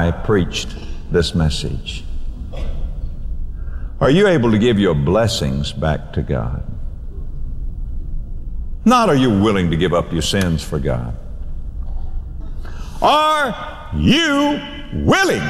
I preached this message? Are you able to give your blessings back to God? Not are you willing to give up your sins for God. Are you willing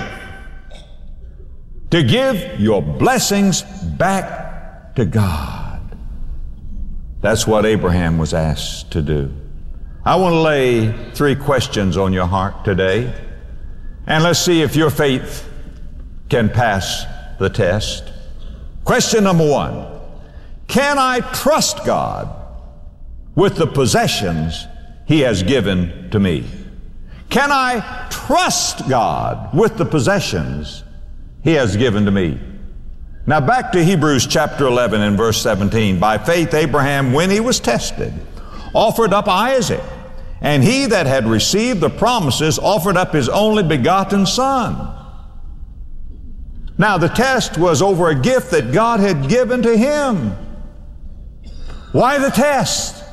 to give your blessings back to God? That's what Abraham was asked to do. I want to lay 3 questions on your heart today, and let's see if your faith can pass the test. Question number 1, can I trust God with the possessions He has given to me? Can I trust God with the possessions He has given to me? Now back to Hebrews chapter 11 and verse 17. By faith Abraham, when he was tested, offered up Isaac, and he that had received the promises offered up his only begotten son. Now the test was over a gift that God had given to him. Why the test?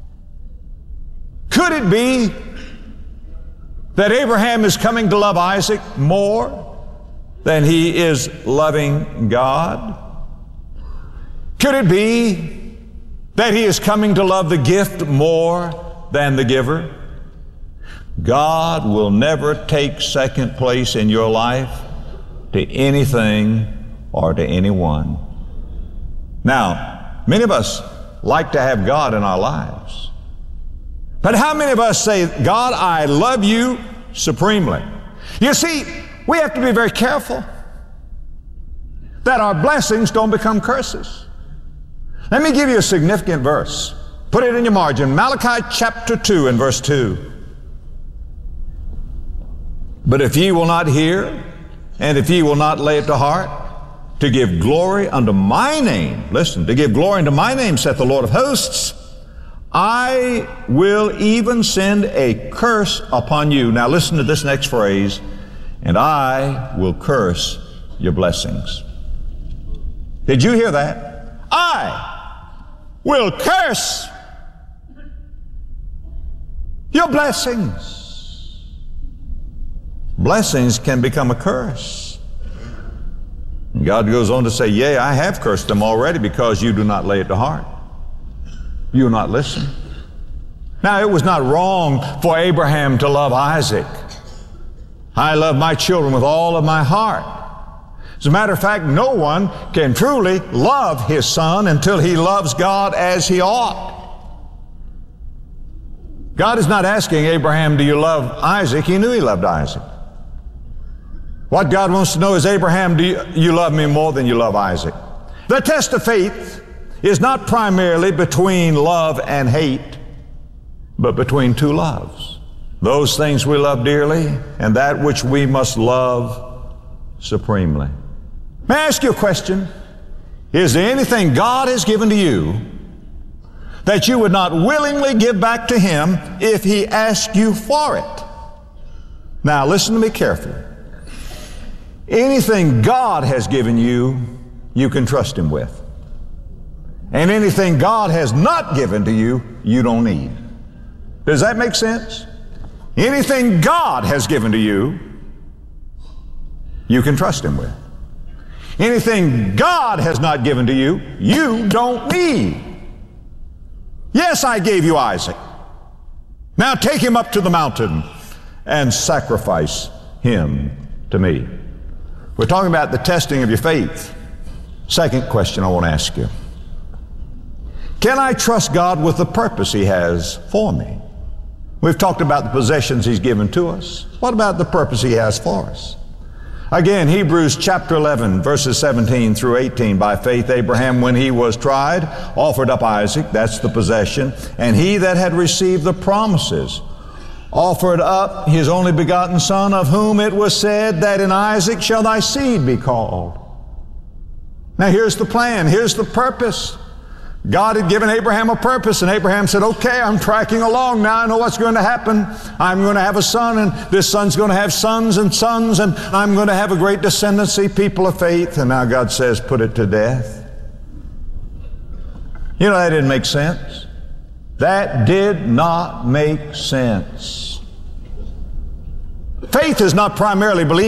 Could it be that Abraham is coming to love Isaac more than he is loving God? Could it be that he is coming to love the gift more than the giver? God will never take second place in your life to anything or to anyone. Now, many of us like to have God in our lives. But how many of us say, God, I love you supremely? You see, we have to be very careful that our blessings don't become curses. Let me give you a significant verse. Put it in your margin. Malachi chapter 2 and verse 2. But if ye will not hear, and if ye will not lay it to heart, to give glory unto my name, listen, to give glory unto my name, saith the Lord of hosts, I will even send a curse upon you. Now listen to this next phrase, and I will curse your blessings. Did you hear that? I will curse your blessings. Blessings can become a curse. And God goes on to say, yea, I have cursed them already because you do not lay it to heart. You will not listen. Now, it was not wrong for Abraham to love Isaac. I love my children with all of my heart. As a matter of fact, no one can truly love his son until he loves God as he ought. God is not asking Abraham, do you love Isaac? He knew he loved Isaac. What God wants to know is, Abraham, do you love me more than you love Isaac? The test of faith is not primarily between love and hate, but between two loves. Those things we love dearly and that which we must love supremely. May I ask you a question? Is there anything God has given to you that you would not willingly give back to Him if He asked you for it? Now listen to me carefully. Anything God has given you, you can trust Him with. And anything God has not given to you, you don't need. Does that make sense? Anything God has given to you, you can trust Him with. Anything God has not given to you, you don't need. Yes, I gave you Isaac. Now take him up to the mountain and sacrifice him to me. We're talking about the testing of your faith. Second question I want to ask you. Can I trust God with the purpose He has for me? We've talked about the possessions He's given to us. What about the purpose He has for us? Again, Hebrews chapter 11, verses 17 through 18. By faith Abraham, when he was tried, offered up Isaac, that's the possession, and he that had received the promises offered up his only begotten son, of whom it was said that in Isaac shall thy seed be called. Now here's the plan, here's the purpose. God had given Abraham a purpose, and Abraham said, okay, I'm tracking along now. I know what's going to happen. I'm going to have a son, and this son's going to have sons, and I'm going to have a great descendancy, people of faith. And now God says, put it to death. You know, that didn't make sense. That did not make sense. Faith is not primarily believing